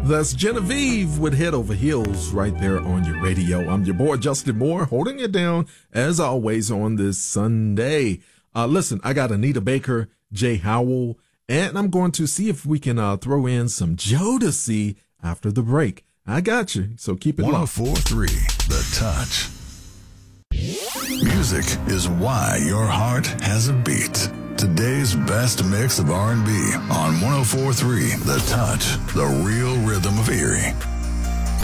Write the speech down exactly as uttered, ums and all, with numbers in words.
That's Genevieve with Head Over Heels right there on your radio. I'm your boy, Justin Moore, holding it down as always on this Sunday. Uh, listen, I got Anita Baker, Jay Howell, and I'm going to see if we can uh, throw in some Jodeci after the break. I got you, so keep it locked. one oh four point three The Touch. Music is why your heart has a beat. Today's best mix of R and B on one oh four point three The Touch, the real rhythm of Erie.